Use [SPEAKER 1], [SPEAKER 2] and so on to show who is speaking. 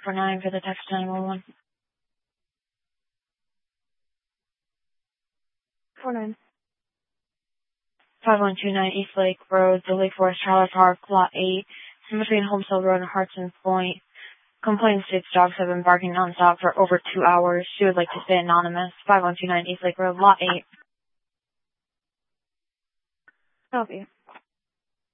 [SPEAKER 1] 9 for the text 911.
[SPEAKER 2] 49.
[SPEAKER 1] 5129 East Lake Road, the Lake Forest Trailer Park, Lot 8, in between Homestead Road and Hartson Point. Complaint states dogs have been barking nonstop for over 2 hours. She would like to stay anonymous. 5129 East Lake Road, Lot 8.
[SPEAKER 2] Copy.